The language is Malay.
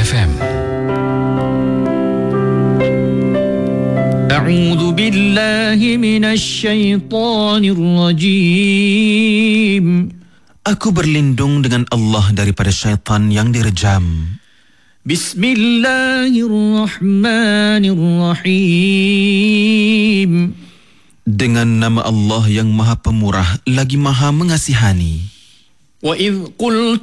FM. A'udzu billahi minasy syaithanir rajim. Aku berlindung dengan Allah daripada syaitan yang direjam. Bismillahirrahmanirrahim. Dengan nama Allah yang Maha Pemurah lagi Maha Mengasihani. Wa idh qultu